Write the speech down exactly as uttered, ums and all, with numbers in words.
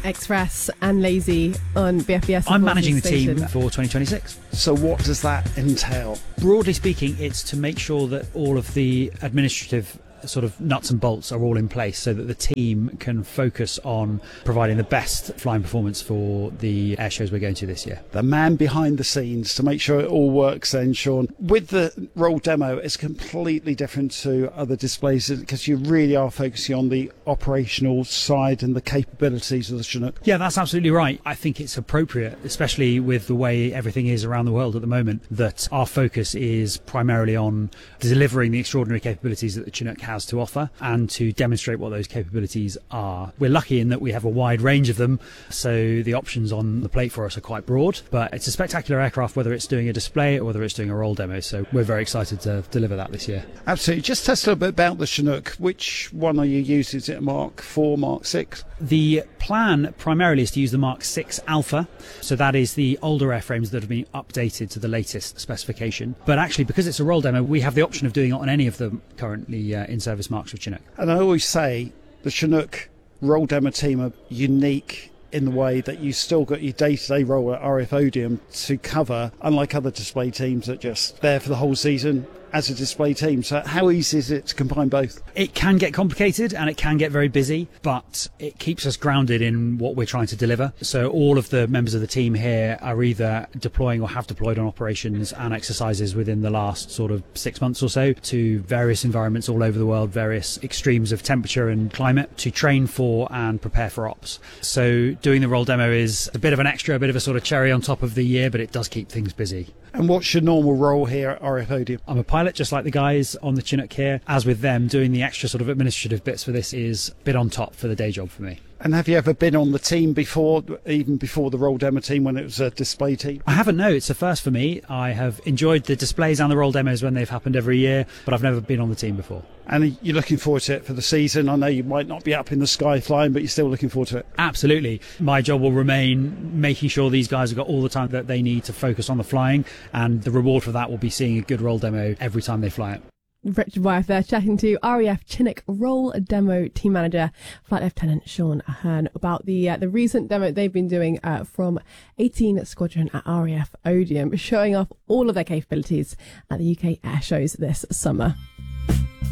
Express and Lazy on B F B S. I'm managing the station. team for twenty twenty-six. So what does that entail? Broadly speaking, it's to make sure that all of the administrative sort of nuts and bolts are all in place so that the team can focus on providing the best flying performance for the air shows we're going to this year. The man behind the scenes to make sure it all works then, Sean. With the Roll Demo, it's completely different to other displays because you really are focusing on the operational side and the capabilities of the Chinook. Yeah, that's absolutely right. I think it's appropriate, especially with the way everything is around the world at the moment, that our focus is primarily on delivering the extraordinary capabilities that the Chinook has to offer and to demonstrate what those capabilities are. We're lucky in that we have a wide range of them, so the options on the plate for us are quite broad, but it's a spectacular aircraft whether it's doing a display or whether it's doing a roll demo, so we're very excited to deliver that this year. Absolutely. Just tell us a little bit about the Chinook. Which one are you using? Is it a Mark four, Mark six? The plan primarily is to use the Mark six Alpha, so that is the older airframes that have been updated to the latest specification, but actually because it's a roll demo we have the option of doing it on any of the currently uh, in service marks of Chinook. And I always say the Chinook roll demo team are unique in the way that you still got your day-to-day role at R A F Odeum to cover, unlike other display teams that are just there for the whole season as a display team. So how easy is it to combine both? It can get complicated and it can get very busy, but it keeps us grounded in what we're trying to deliver. So all of the members of the team here are either deploying or have deployed on operations and exercises within the last sort of six months or so to various environments all over the world, various extremes of temperature and climate to train for and prepare for ops. So doing the roll demo is a bit of an extra, a bit of a sort of cherry on top of the year, but it does keep things busy. And what's your normal role here at R A F Odeum? I'm a pilot, just like the guys on the Chinook here. As with them, doing the extra sort of administrative bits for this is a bit on top for the day job for me. And have you ever been on the team before, even before the roll demo team when it was a display team? I haven't, no. It's a first for me. I have enjoyed the displays and the roll demos when they've happened every year, but I've never been on the team before. And you're looking forward to it for the season? I know you might not be up in the sky flying, but you're still looking forward to it. Absolutely. My job will remain making sure these guys have got all the time that they need to focus on the flying, and the reward for that will be seeing a good roll demo every time they fly it. Richard Wyeth there chatting to R A F Chinook Roll Demo Team Manager Flight Lieutenant Sean Ahern about the uh, the recent demo they've been doing uh, from eighteen Squadron at R A F Odeum, showing off all of their capabilities at the U K air shows this summer.